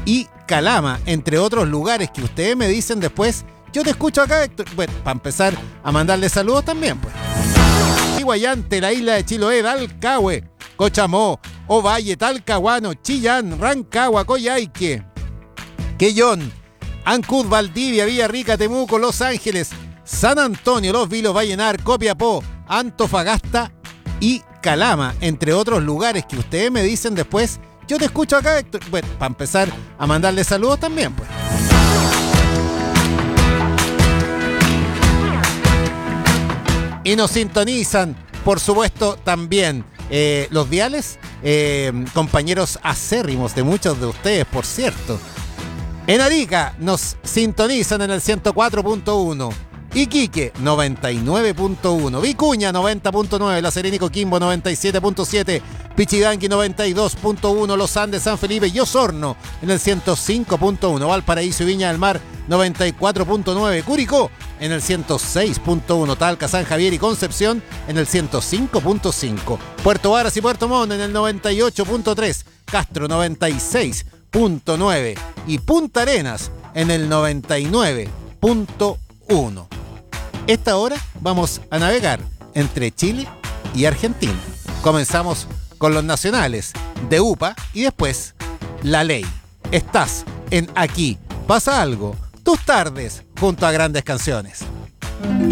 y Calama, entre otros lugares que ustedes me dicen después. Yo te escucho acá, Héctor. Bueno, para empezar a mandarle saludos también, pues. Guayante, la isla de Chiloé, Dalcahue, Cochamó, Ovalle, Talcahuano, Chillán, Rancagua, Coyhaique, Quellón, Ancud, Valdivia, Villarrica, Temuco, Los Ángeles, San Antonio, Los Vilos, Vallenar, Copiapó, Antofagasta y Calama, entre otros lugares que ustedes me dicen después. Yo te escucho acá, Héctor. Bueno, para empezar a mandarle saludos también, pues. Y nos sintonizan, por supuesto, también los diales, compañeros acérrimos de muchos de ustedes, por cierto. En Arica nos sintonizan en el 104.1. Iquique 99.1, Vicuña 90.9, La Serena y Coquimbo 97.7, Pichidangui 92.1, Los Andes, San Felipe y Osorno en el 105.1, Valparaíso y Viña del Mar 94.9, Curicó en el 106.1, Talca, San Javier y Concepción en el 105.5, Puerto Varas y Puerto Montt en el 98.3, Castro 96.9 y Punta Arenas en el 99.1. Esta hora vamos a navegar entre Chile y Argentina. Comenzamos con los nacionales de UPA y después la ley. Estás en Aquí Pasa Algo, tus tardes junto a grandes canciones.